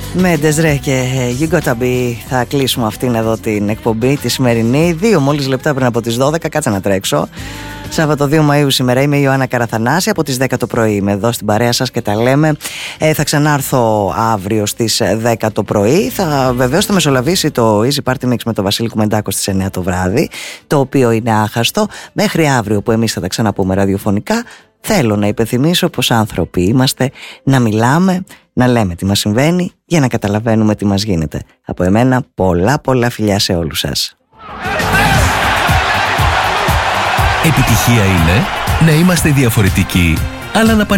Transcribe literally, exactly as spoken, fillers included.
Με Ντεζρέ και You Gotta Be θα κλείσουμε αυτήν εδώ την εκπομπή τη σημερινή. Δύο μόλις λεπτά πριν από τις δώδεκα, κάτσε να τρέξω. Σάββατο δύο Μαΐου σήμερα, είμαι η Ιωάννα Καραθανάση. Από τις δέκα το πρωί είμαι εδώ στην παρέα σας και τα λέμε. ε, Θα ξανάρθω αύριο στις δέκα το πρωί. Θα, βεβαίως θα μεσολαβήσει το Easy Party Mix με τον Βασίλη Κουμεντάκο στις εννιά το βράδυ, το οποίο είναι άχαστο. Μέχρι αύριο που εμείς θα τα ξαναπούμε ραδιοφωνικά, θέλω να υπενθυμίσω πως άνθρωποι είμαστε, να μιλάμε, να λέμε τι μας συμβαίνει για να καταλαβαίνουμε τι μας γίνεται. Από εμένα πολλά πολλά φιλιά σε όλους σας. Επιτυχία είναι να είμαστε διαφορετικοί, αλλά να